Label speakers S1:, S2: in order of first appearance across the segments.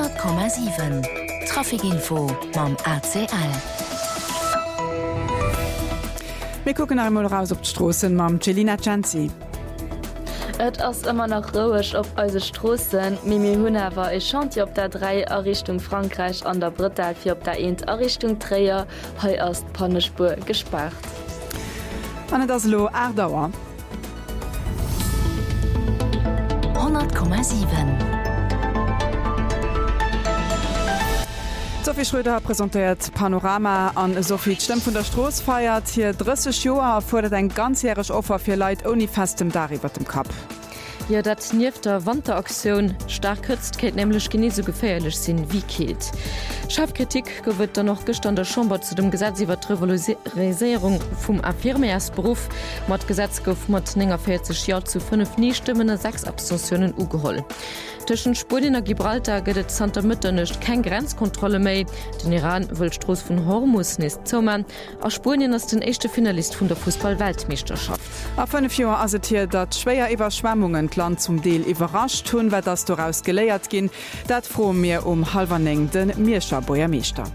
S1: 100,7 Trafikinfo mam ACL.
S2: Wir gucken einmal raus op d'Strossen mam Celina Chanzi.
S3: Et ass immer noch rouech op euse Strossen, Mimi Hunnewer e Chantier op der 3 Errichtung Frankreich an der Brital fir op der 1 Errichtung Träier hei ass Pannespur gespart.
S2: An das Lo Erdauer
S1: 100,7.
S2: Sophie Schröder präsentiert Panorama an Sophie Stimm von der Stroß feiert hier 30 Joer fordert ein ganzjährig Offer für Leid ohne festem darüber dem Kap.
S3: Ja, dat nief der Wanderaktion stark kürzt geht nämlich genie so gefährlich sind wie Kilt. Schafkritik gewwird dann noch gestand der Chamber zu dem Gesetz über Revalorisierung vom Affirmiersberuf mat Gesetz gouf mat 40 Jahr zu 5 niestimmende 6 Abstentionen ugeholl. Tschen Spudiner Gibraltar gëtt Santa Mütter nicht kein Grenzkontrolle méi. Den Iran will Stroß von Hormus nest zommern. A Spurien ist den echte Finalist vun der Fußball-Weltmeisterschaft.
S2: A 5 Joer asetiert dat schwéier Iwerschwemmungen Land zum Deel iwwerrascht hunn, wer das daraus geléiert ginn, dat fro mir halberneng den Mierscher Boermeester.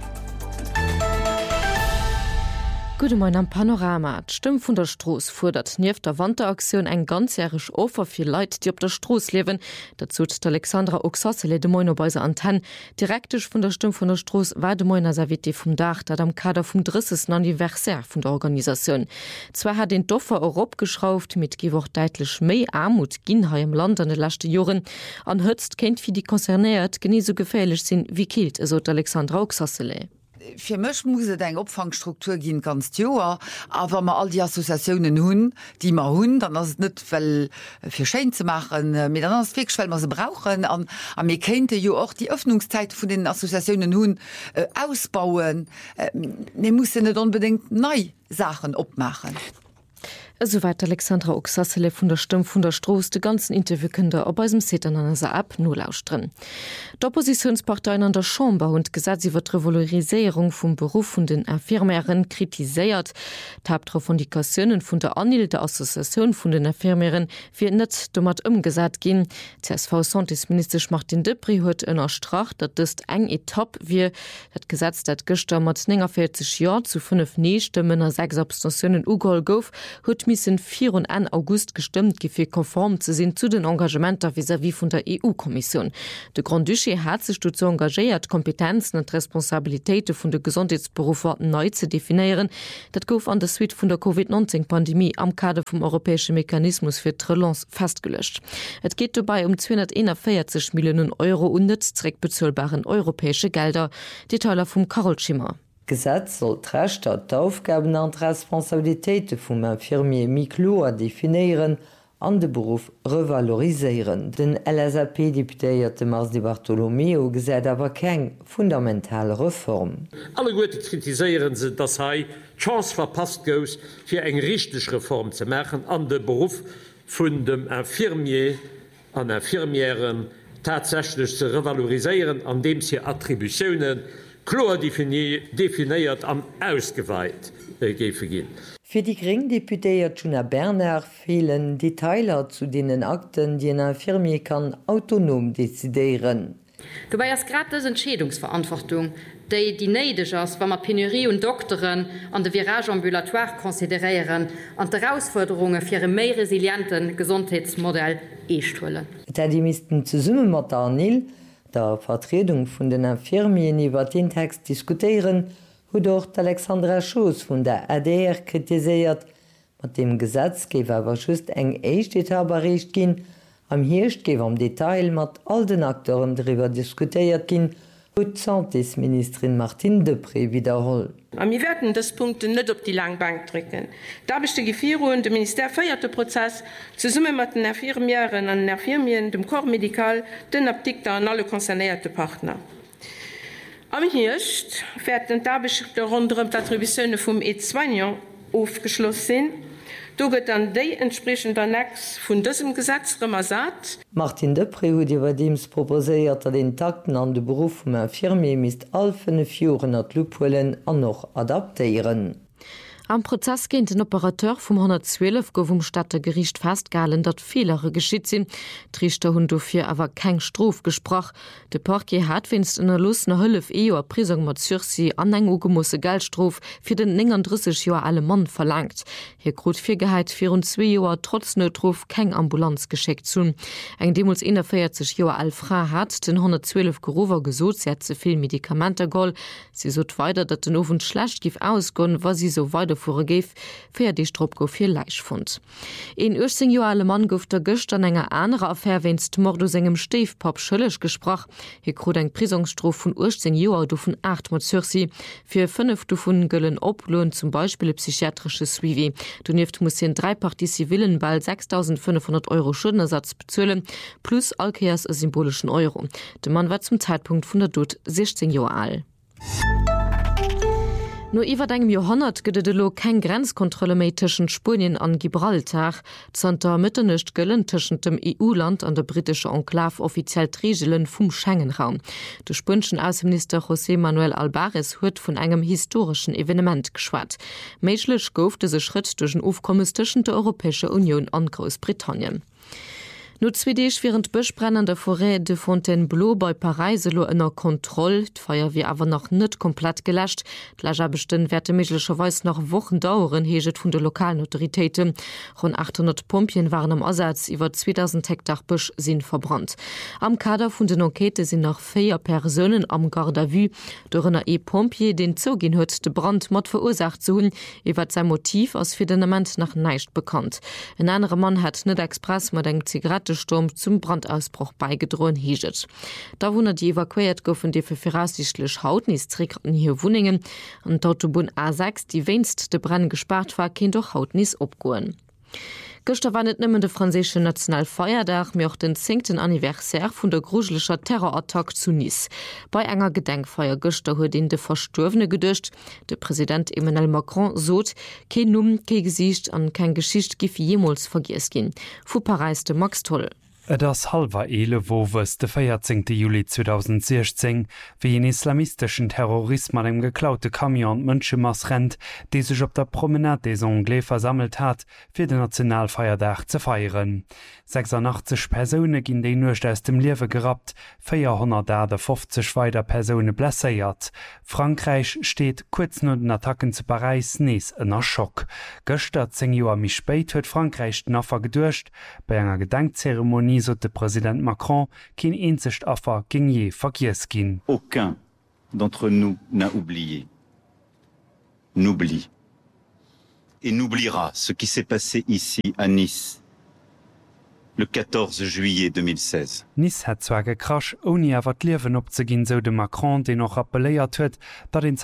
S3: Gute Morgen am Panorama. Die Stimme von der Stroß fordert neben der Wanderaktion ein ganzjähriges Offer für Leute, die auf der Stroß leben. Dazu hat Alexandra Oxassele de Moino bei der Antenne. Direkt von der Stimme von der Stroß war de Moino Saviti vom Dach, dat am Kader vom 30. Anniversär von der Organisation. Zwar hat den Doffer Europa geschraubt, mit gewoch deutlich mehr Armut ginha im Land an den letzten Jahren. An Hötzt kennt wie die konzerniert, genie so gefährlich sind wie Kilt, so Alexandra Oxassele.
S4: Für mich muss es eine Opfangstruktur gehen ganz Joa, aber man all die Assoziationen hun, die man hun, dann ist es nicht weil für schön zu machen, mit dann ist wirklich, weil man sie brauchen. Und wir könnten ja auch die Öffnungszeit von den Assoziationen hun ausbauen. Wir müssen nicht unbedingt neue Sachen abmachen.
S3: Soweit Alexandra Oxassele von der Stimme von der Stroß de ganzen Interviewkinder op eusem Setan an der App no lauschtren. D'Oppositionsparteien an der Chamber und gesagt, sie wird Revalorisierung vom Beruf von den Infirmieren kritisiert. Tabtrofondikationen von der Anil der Assoziation von den Infirmieren wie net dummer umgesagt gehen. CSV Santisminister Martin Depri huet ënner Strach, dat ist eng Etapp wie dat Gesetz dat gestern mat 40 Jahr zu 5 Neestimmen 6 Abstentionen ugol gouf huet missen 4 und 1 August gestimmt gefir konform zu sinn zu den Engagementer vis-à-vis vun der EU-Kommission. De Grand Duché hat sich dazu engagiert, Kompetenzen und Responsabilitäten vun de Gesundheitsberufer neu zu definieren. Dat gouf an der Suite vun der COVID-19-Pandemie am Kader vom Europäischen Mechanismus für Relance festgelöscht. Es geht dabei um 241 Millionen Euro und netzträgbezahlbaren europäische Gelder. Detailer vom Carol Schimmer.
S5: Gesetz soll d'Recht dat d'Aufgaben an d'Responsabilitéite vum Infirmier Miklo definieren an de Beruf revaloriseieren. Den LSAP-Deputéierte Mars Di Bartolomeo gesät awer keng fundamentale Reform.
S6: Alle Goete kritiseieren se, dat Chance verpasst gous fir eng richtig Reform ze machen an de Beruf vun dem Infirmier an Infirmieren tatsächlich ze revaloriseieren, an dem sie Attributionen klar definiert an ausgeweiht gin.
S5: Für die Gringdeputéiert Juna Berner fehlen Detailer zu denen Akten, die ein Infirmier kann autonom dezidieren.
S7: Dabei ist gratis Entschädungsverantwortung, die neidig ist, wenn man Penurie und Doktoren an der Virage ambulatoire konsiderieren und die Herausforderungen für ein mehr resilienten Gesundheitsmodell einstellen.
S5: Die müssten zusammen mit der Anil, der Vertretung von den Infirmien über den Text diskutieren, wodurch Alexandra Schoß von der ADR kritisiert, mit dem Gesetzgeber aber just eng Echtetaberecht gin, am Hirschgeber am Detail mit all den Akteuren darüber diskutiert gin, und Santisministerin Martin Depri wiederholt.
S8: Wir werden das Punkte nicht auf die Langbank drücken. Da besteht die Führung und der Minister feiert den Prozess zusammen mit den Infirmieren und Infirmien, dem Corps Medical, den Abdikter und alle konzernierten Partner. Am Hirsch werden da rund um die Attributionen vom E2 aufgeschlossen sind. Da wird dann die entsprechende Annex von diesem Gesetz gesagt.
S5: Martin Depri hat überdies proposiert, dass den Takten an den Beruf vom Infirmier misst all 5 Jahren an die Lupe holen und noch adaptieren.
S3: Am Prozess géint den Operateur vum 112 gouf vum Stadtgericht festgehalen, dat Fehlere geschitt sinn. Trichter hunn dofir awer keng Strof gesproch. De Parquet hat winst ënner Lus na 11 Eer Prisung mat Sursi an eng ugemosse Geldstrof fir den 39 Joer alle Mann verlangt. Hier grot Virgeheit 4 Joer trotz Notruf keng Ambulanz gescheckt zun. Eng Demuls 41 Joer all Fra hat den 112 Gerover gesot ze viel Medikamente goll. Sie sot weiter, dat den Ofen schlecht gif ausgonn, was sie so weiter vorgef, fir die Strop gouf fir Leich fund. En 18 Joer alle Mann gouf der Gëcht an enger andere Affaire winst Mordo engem Steefpap schëllech gesproch. Hier krut eng Prisungsstrof vun 18 Joer du vun 8 mat Sursi, fir 5 du vun gëllen oplohn zum Beispiel psychiatrische Suivi. Du nift muss hin 3 Partie Zivilen bald 6.500 € Schuldenersatz bezöllen, plus Alkeers e symbolischen Euro. De Mann war zum Zeitpunkt vun der Dod 16 Joer alt. No iwwer engem Johonnert gëtt de lo kein Grenzkontrolle méi tschen Spien an Gibraltar, zanter Mëtternecht gëllen tschen dem EU-Land an der britische Enklav offiziell Tregelen vum Schengenraum. De Spënschen Außenminister José Manuel Albares huet vun engem historischen Evenement geschwat. Méiglech goufte se Schritt duch den Ofkommes tschen der Europäische Union an Großbritannien. No Zwideech während Bëchbrennen der Forêt de Fontainebleau bei Pariselo ënner Kontroll, d'Feier wie awer noch net komplett gelächt. D'Lager bestën werte mechlecherweis noch Wochen dauern, heget vun de lokalen Autoritäten. Rund 800 Pompien waren am Ersatz, iwwer 2000 Hektar Bëch sinn verbrannt. Am Kader vun den Enquete sinn noch 4 Personen am Garde à vue. Dorënner Pompier den zogin huet de Brand mat verursacht zu hunn, iwwer sein Motiv aus fir den Amment nach neicht bekannt. Ein anderer Mann hat net express mat eng Zigarette Sturm zum Brandausbruch beigedrohen hieget. Da wundert die evakuiert goufen die fir rassischlech Hautnisrikten hier Wuningen an d'Autobahn A6, die wennst de Brenn gespart war, kind doch Hautnis opgoen. Gëster war net nëmmen de franzésche Nationalfeierdach mir auch den 10. Anniversaire vun der gruselecher Terrorattack zu Nice. Bei enger Gedenkfeier Gëster huet den de Verstürwene gedurcht. De Präsident Emmanuel Macron sot, kein Numm, kein Gesicht an kein Geschicht gif jemals vergiss gin. Fu Paris de Max Toll.
S9: Das halber ele wowes de 14. Juli 2016 wie en islamistischen Terrorismus dem geklaute Kamion Mënschemass rennt, die sich op der Promenade des Anglais versammelt hat, fir den Nationalfeierdach zu feieren. 86 Personen ginn déi nucht aus dem Liewe gerat, 450 weiter Personen blesséiert. Frankreich steht kurz no den Attacken zu Paris nees ënner Schock. Gëster 10 Joer mi spéit huet Frankreich naffer gedurcht, bei enger Gedenkzeremonie so de Präsident Macron qu'un einzig Affaire ging je vergiss gin.
S10: Aucun d'entre nous n'a oublié, n'oublie et n'oubliera ce qui s'est passé ici à Nice le 14 juillet 2016.
S9: Nice hat zwar gekrasch, ohne awer d'Liewen opzeginn, so de Macron, den noch appelléiert huet, dat in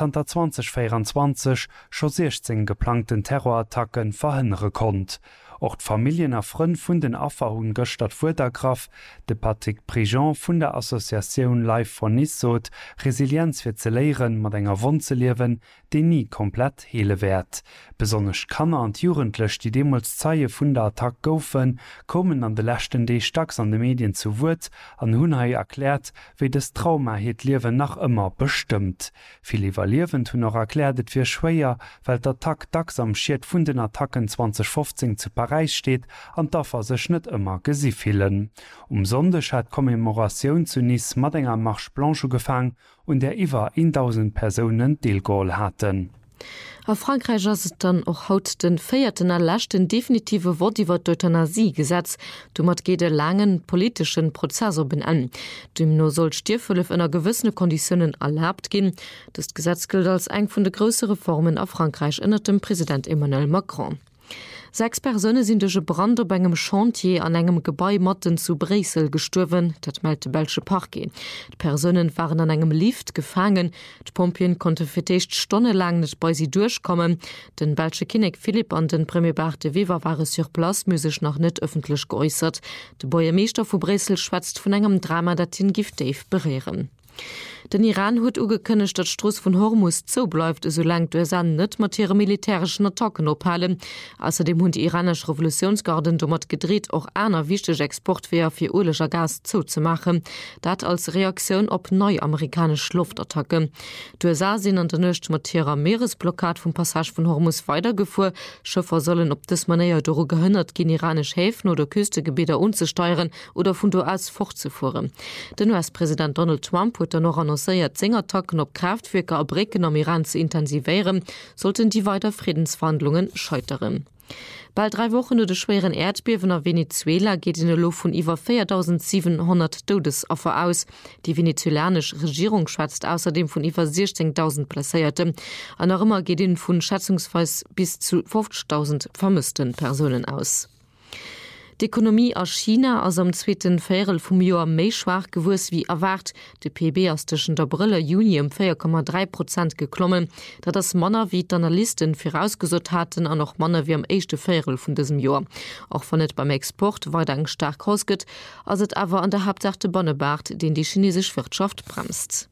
S9: 2024 schon 16 geplanten Terrorattacken verhindere konnt. Auch Familien a Frön vun den Affer hun gëstert Fudergraf, de Patrick Prigent vun der Assoziation Live von Nice sot, Resilienz fir ze léieren mat enger Won ze liewen, de nie komplett hele wärt. Besonnech Kanner an Jugendlech, die demals Zeie vun der Attack goufen, kommen an de lächten dei stacks an de Medien zu Wut, an Hunhai erklärt, wie des Trauma heet Liewen nach immer bestimmt. Viel evaluierend hun noch erklärt fir schwéier, weil der Attack dacks am Schiet vun den Attacken 2015 zu Paris steht, an dafer sech net immer gesifielen. Umsondech hat Kommemoration zu Nice mat enger Marche Blanche gefang und der iwwer 1000 Personen Deelgol hatten.
S3: A Frankreich ass dann och haut den feierten erlächten definitive Wort iwwer d'Euthanasie gesetz, du mat geht de langen politischen Prozess op an. Dem no soll Stierfëlf ënner gewissene Konditionen erlaubt gin. Das Gesetz gilt als eng vun de grösse Reformen a Frankreich ënnert dem Präsident Emmanuel Macron. 6 Personen sind durch Brand op engem Chantier an engem Gebäumatten zu Bresel gestorben, dat meldete Belsche Parquet. Die Personen waren an engem Lift gefangen. Die Pompien konnte fürtecht stundenlang nicht bei sie durchkommen. Den Belsche Kinnek Philipp an den Premierbar de Wever waren sur place, musisch noch nicht öffentlich geäußert. Der Bürgermeister von Bresel schwatzt von engem Drama, dat den Gift Dave berehren. Den Iran huet ugekënnecht, dat Stross vun Hormus zo bleifft solang du an net materie militärischen Attacken ophalen. Außerdem hun die iranesch Revolutionsgarden dommert gedreht och aner wichteg Exportwehr fir oleger Gas zuzumachen, dat als Reaktion op neuamerikasch Luftattacke. USA sinn an der nëcht materie Meeresblockad vum Passage vun Hormus weitergefu. Schëffer sollen op des Manéier do gehënnert gin iranisch Häfen oder Küstegebieter unzusteuern oder vun do aus fortzufuhren. Den US-Präsident Donald Trump huet noch an Zingertacken op Kraftwerker abrecken am Iran zu intensivieren, sollten die weiter Friedensverhandlungen scheitern. Bald 3 Wochen nur de schweren Erdbeben nach Venezuela geht in der Luft von über 4.700 Todesopfer aus. Die venezuelanische Regierung schätzt außerdem von über 16.000 Blessierte. An der immer geht ihnen von schätzungsweise bis zu 50.000 vermissten Personen aus. Die Ökonomie aus China aus am zweiten Viertel vom Jahr mehr schwach gewusst wie erwartet. Die PIB aus zwischen der Brille Juni um 4,3% geklommen, da das Männer wie die Analysten vorausgesucht hatten, auch noch Männer wie am ersten Viertel von diesem Jahr. Auch wenn es beim Export weiter stark rausgeht, als es aber an der Hauptsache Bonnebart, den die chinesische Wirtschaft bremst.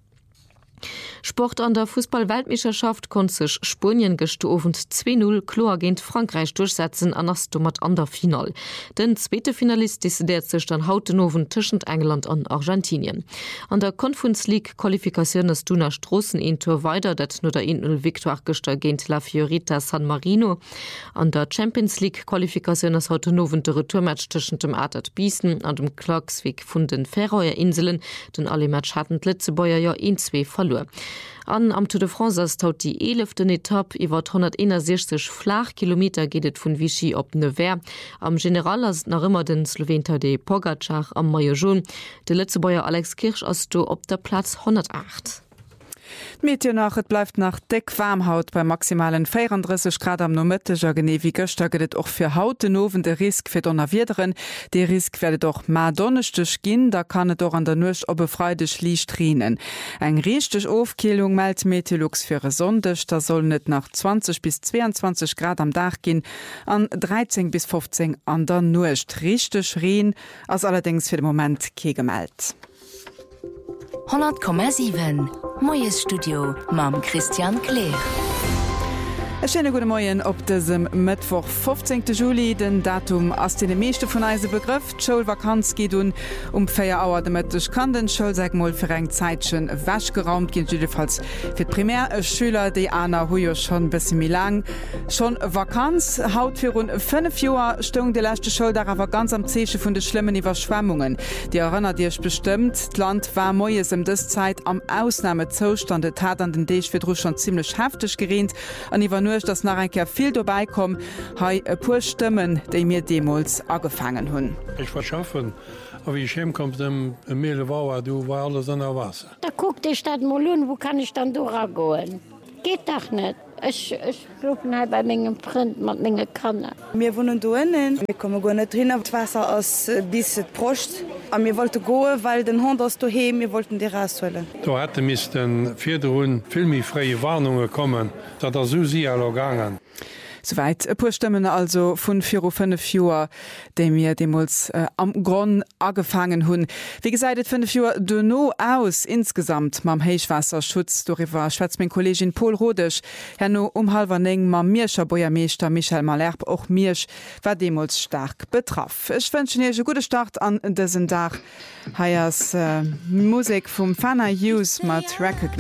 S3: Sport an der Fußball-Weltmeisterschaft konnte sich Spanien gestofen 2-0 klar gegen Frankreich durchsetzen an das an der Final. Den zweite Finalist ist der sich dann hautenoven zwischen England und Argentinien. An der Conference League Qualifikation ist du nach Straßen in Tour weiter, das nur der 1-0 Victoire gestern gegen La Fiorita San Marino. An der Champions League Qualifikation ist hautenoven der Retourmatch zwischen dem Adert Biesen und dem Klagsweg von den Färöer Inseln, denn alle Match hatten Litzebäuer ja 1-2 verloren. Am Tour de France taut die 11. Etappe iwwer 161 Flachkilometer gehtt vun Vichy op Nevers. Am General as nach immer den Slowen Tadej Pogacar am Maillot. De Litzebäuer Alex Kirsch as du op der Platz 108.
S2: Meteornachet bleibt nach Deck warmhaut bei maximalen 34 Grad am nomëtteger Gene wie Göster gët och fir haut den nowen de Risk fir donnerwieren. De Risk werdet doch ma donnechtech ginn, da kann et doch an der Nuch op befreidech Liicht rienen. Eg richtech Ofkeelung meldt Meteorlux fir Sondech, da soll net nach 20 bis 22 Grad am Dach ginn, an 13 bis 15 an der Nucht richtech reen, ass allerdings fir den Moment ke gemeldt.
S1: 10,7 Moes Studio mam Christian Kleer.
S2: Schöne gute Morgen op diesem Mittwoch 15. Juli, den Datum aus den meeste von Eise Begriff. Schulvakanz geht um 4 Uhr, damit ich kann den Schulsegmol für ein Zeitchen wäsch geraumt gehen, jedenfalls für Primärschüler, die Anna Huyo schon ein bisschen mehr lang. Schon Vakanz, haut für rund 5 Jahre stung die letzte Schule, aber ganz am Zeche von den schlimmen Überschwemmungen. Die erinnert ihr bestimmt, das Land war Moes in dieser Zeit am Ausnahmezustand, das hat an den Tag für schon ziemlich heftig gerent und ich war nur dass nach einkehr viel dabei kommen, hai e pur Stimmen, die mir Demos angefangen hun.
S11: Ich war schaffen, aber ich kommt dem Mehle Bauer, du war alles an der Wasser.
S12: Da guckt die Stadt Molun, wo kann ich dann durchgehen? Geht doch nicht. Ich glaube nicht bei meinem Print mit meinen Kannen.
S13: Wir wohnen da innen. Wir kommen gar nicht drin. Das Wasser ist bis es proscht. Und wir wollten gehen, weil den Hund ist daheim. Wir wollten die rausholen.
S11: Da hätten wir den vierten viel mehr freie Warnungen kommen, dass das so sehr gegangen.
S2: Soweit e pur Stimmen also vun 4 Joer, de mir demos am Gronn angefangen hunn. Wie gesagt, 5 Joer de no aus insgesamt mam Heichwasserschutz doiwwer Schwez min Kollegin Paul Rodech, Herno halberneng ma Mierscher Boiermeester Michael Malherb och Miersch war demos stark betraff. Ech wënschen je gute Start an dessen Dach. Heiers Musik vum Fanna Hughes mat Recognize.